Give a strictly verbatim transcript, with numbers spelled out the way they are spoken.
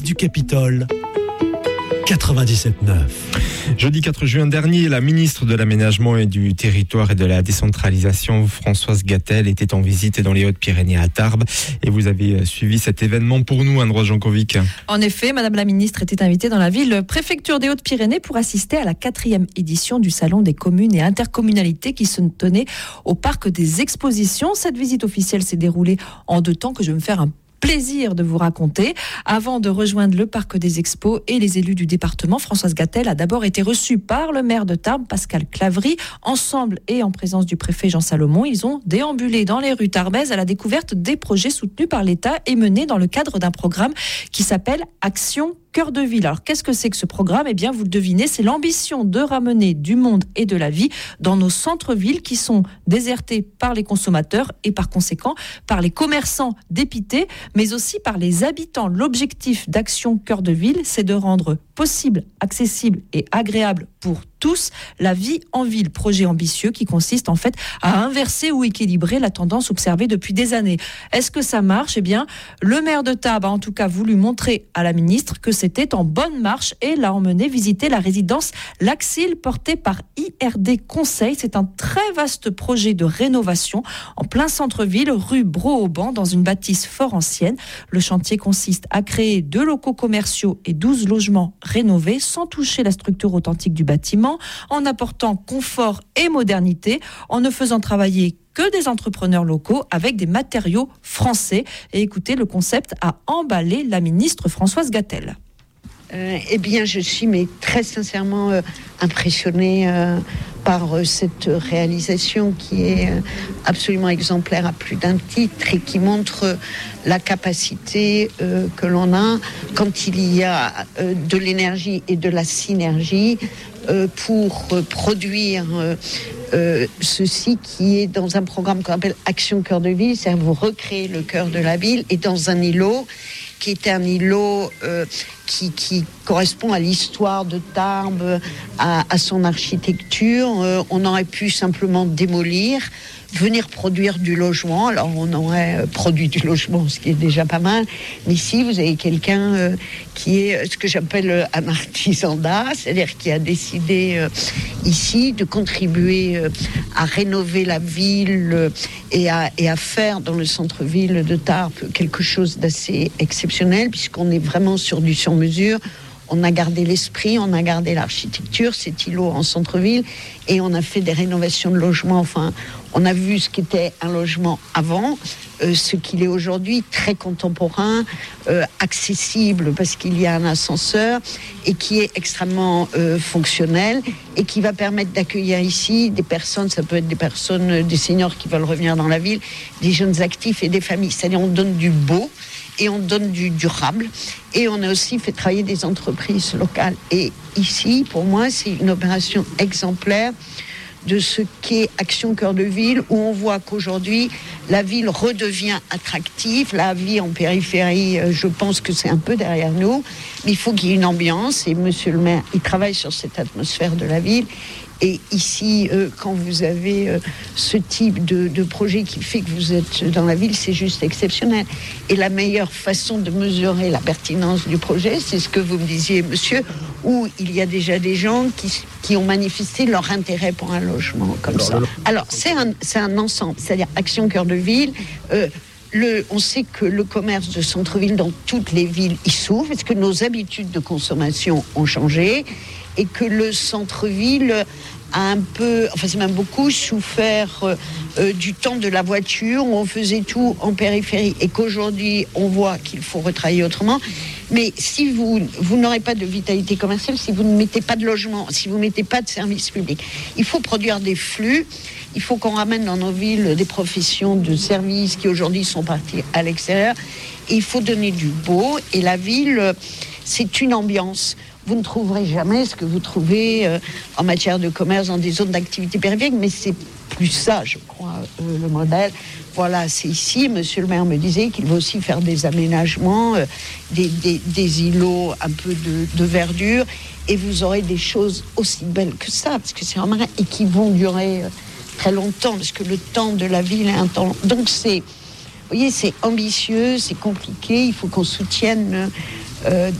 Du Capitole, quatre-vingt-dix-sept neuf. Jeudi quatre juin dernier, la ministre de l'Aménagement et du Territoire et de la Décentralisation, Françoise Gatel, était en visite dans les Hautes-Pyrénées à Tarbes. Et vous avez suivi cet événement pour nous, Ambroise Jankovic. En effet, Madame la ministre était invitée dans la ville préfecture des Hautes-Pyrénées pour assister à la quatrième édition du Salon des communes et intercommunalités qui se tenait au Parc des Expositions. Cette visite officielle s'est déroulée en deux temps que je vais me faire un plaisir de vous raconter. Avant de rejoindre le Parc des Expos et les élus du département, Françoise Gatel a d'abord été reçue par le maire de Tarbes, Pascal Clavry. Ensemble et en présence du préfet Jean Salomon, ils ont déambulé dans les rues tarbaises à la découverte des projets soutenus par l'État et menés dans le cadre d'un programme qui s'appelle Action Cœur de Ville. Alors, qu'est-ce que c'est que ce programme ? Eh bien, vous le devinez, c'est l'ambition de ramener du monde et de la vie dans nos centres-villes qui sont désertés par les consommateurs et par conséquent par les commerçants dépités, mais aussi par les habitants. L'objectif d'Action Cœur de Ville, c'est de rendre possible, accessible et agréable pour tous la vie en ville. Projet ambitieux qui consiste en fait à inverser ou équilibrer la tendance observée depuis des années. Est-ce que ça marche ? Eh bien, le maire de Tarbes a en tout cas voulu montrer à la ministre que c'était en bonne marche et l'a emmené visiter la résidence L'Axil portée par I R D Conseil. C'est un très vaste projet de rénovation en plein centre-ville, rue Bro-Auban, dans une bâtisse fort ancienne. Le chantier consiste à créer deux locaux commerciaux et douze logements rénovés sans toucher la structure authentique du bâtiment, en apportant confort et modernité, en ne faisant travailler que des entrepreneurs locaux avec des matériaux français. Et écoutez, le concept a emballé la ministre Françoise Gatel. Euh, eh bien, je suis mais très sincèrement euh, impressionnée euh, par euh, cette réalisation qui est euh, absolument exemplaire à plus d'un titre et qui montre euh, la capacité euh, que l'on a quand il y a euh, de l'énergie et de la synergie euh, pour euh, produire euh, euh, ceci qui est dans un programme qu'on appelle Action Cœur de Ville, c'est-à-dire vous recréez le cœur de la ville et dans un îlot qui est un îlot euh, qui, qui correspond à l'histoire de Tarbes, à, à son architecture. Euh, on aurait pu simplement démolir, venir produire du logement. Alors on aurait euh, produit du logement, ce qui est déjà pas mal. Mais ici, vous avez quelqu'un euh, qui est ce que j'appelle euh, un artisan d'art, c'est-à-dire qui a décidé euh, ici de contribuer euh, à rénover la ville euh, et, à, et à faire dans le centre-ville de Tarbes quelque chose d'assez exceptionnel, puisqu'on est vraiment sur du sur-mesure. On a gardé l'esprit, on a gardé l'architecture, cet îlot en centre-ville, et on a fait des rénovations de logements. Enfin, on a vu ce qu'était un logement avant, euh, ce qu'il est aujourd'hui, très contemporain, euh, accessible parce qu'il y a un ascenseur et qui est extrêmement euh, fonctionnel et qui va permettre d'accueillir ici des personnes, ça peut être des personnes, des seniors qui veulent revenir dans la ville, des jeunes actifs et des familles. C'est-à-dire on donne du beau et on donne du durable et on a aussi fait travailler des entreprises locales. Et ici, pour moi, c'est une opération exemplaire de ce qu'est Action Cœur de Ville, où on voit qu'aujourd'hui, la ville redevient attractive. La vie en périphérie, je pense que c'est un peu derrière nous, mais il faut qu'il y ait une ambiance, et monsieur le maire, il travaille sur cette atmosphère de la ville. Et ici, euh, quand vous avez euh, ce type de, de projet qui fait que vous êtes dans la ville, c'est juste exceptionnel. Et la meilleure façon de mesurer la pertinence du projet, c'est ce que vous me disiez, monsieur, où il y a déjà des gens qui, qui ont manifesté leur intérêt pour un logement comme Alors, ça. Le... Alors, c'est un, c'est un ensemble, c'est-à-dire Action Cœur de Ville. Euh, Le, on sait que le commerce de centre-ville dans toutes les villes y s'ouvre, parce que nos habitudes de consommation ont changé et que le centre-ville a un peu, enfin c'est même beaucoup souffert euh, du temps de la voiture où on faisait tout en périphérie et qu'aujourd'hui on voit qu'il faut retravailler autrement. Mais si vous, vous n'aurez pas de vitalité commerciale, si vous ne mettez pas de logement, si vous ne mettez pas de services publics, il faut produire des flux. Il faut qu'on ramène dans nos villes des professions de services qui aujourd'hui sont parties à l'extérieur. Et il faut donner du beau. Et la ville, c'est une ambiance. Vous ne trouverez jamais ce que vous trouvez euh, en matière de commerce dans des zones d'activité périphérique, mais c'est plus ça, je crois, euh, le modèle. Voilà, c'est ici. Monsieur le maire me disait qu'il va aussi faire des aménagements, euh, des, des, des îlots un peu de, de verdure, et vous aurez des choses aussi belles que ça, parce que c'est un marin, et qui vont durer... Euh, très longtemps, parce que le temps de la ville est un temps long. Donc c'est, vous voyez, c'est ambitieux, c'est compliqué, il faut qu'on soutienne euh,